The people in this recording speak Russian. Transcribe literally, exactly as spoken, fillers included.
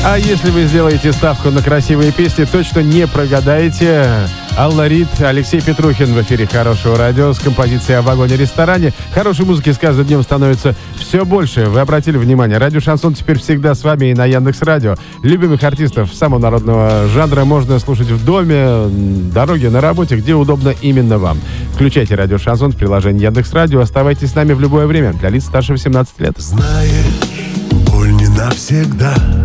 А если вы сделаете ставку на красивые песни, точно не прогадаете. Алла Рид, Алексей Петрухин в эфире Хорошего радио с композицией о вагоне-ресторане. Хорошей музыки с каждым днем становится все больше. Вы обратили внимание, радио «Шансон» теперь всегда с вами и на Яндекс.Радио. Любимых артистов самого народного жанра можно слушать в доме, дороге, на работе, где удобно именно вам. Включайте радио «Шансон» в приложении Яндекс.Радио. Оставайтесь с нами в любое время. Для лиц старше восемнадцати лет. Знаешь, боль не навсегда.